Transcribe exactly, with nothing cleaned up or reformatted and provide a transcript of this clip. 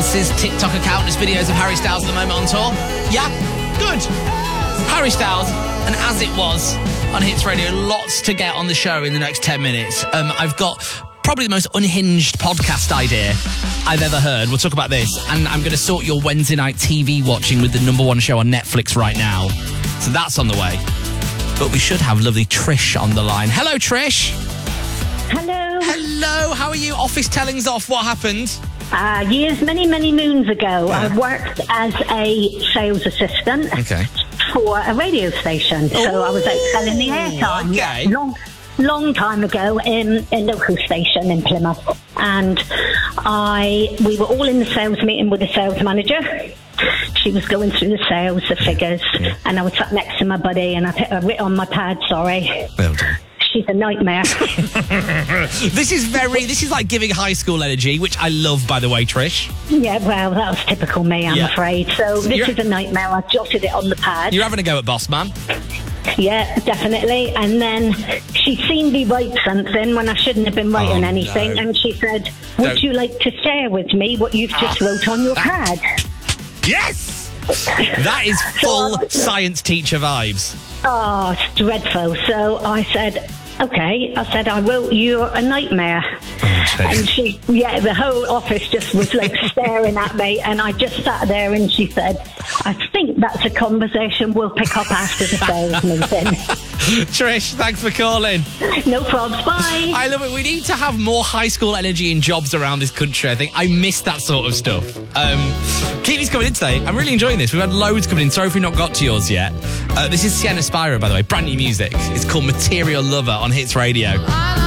Max's TikTok account. There's videos of Harry Styles at the moment on tour. Yeah? Good. Harry Styles, and As It Was on Hits Radio. Lots to get on the show in the next ten minutes. Um, I've got probably the most unhinged podcast idea I've ever heard. We'll talk about this. And I'm going to sort your Wednesday night T V watching with the number one show on Netflix right now. So that's on the way. But we should have lovely Trish on the line. Hello, Trish. Hello. Hello. How are you? Office tellings off. What happened? Uh, years, many, many moons ago, yeah. I worked as a sales assistant okay. for a radio station. So Ooh, I was out selling the airtime. Okay. Long, long time ago in a local station in Plymouth. And I, we were all in the sales meeting with the sales manager. She was going through the sales, the figures, yeah. and I was sat next to my buddy, and I, put, I wrote on my pad, sorry. Well done. She's a nightmare. This is very, this is like giving high school energy, which I love, by the way, Trish. Yeah, well, that was typical me, I'm yeah. afraid. So this You're, is a nightmare. I jotted it on the pad. You're having a go at Boss Man. Yeah, definitely. And then she seen me write something when I shouldn't have been writing oh, anything. No. And she said, would Don't. you like to share with me what you've just ah, wrote on your pad? Yes! That is full so, science teacher vibes. Oh, it's dreadful. So I said, okay. I said, I wrote, you're a nightmare. Oh, and she, yeah, the whole office just was like staring at me. And I just sat there and she said, I think that's a conversation we'll pick up after the sales meeting. Trish, thanks for calling. No probs, bye. I love it. We need to have more high school energy in jobs around this country, I think. I miss that sort of stuff. Um, keep these coming in today. I'm really enjoying this. We've had loads coming in. Sorry if we've not got to yours yet. Uh, this is Sienna Spyro, by the way. Brand new music. It's called Material Lover on Hits Radio.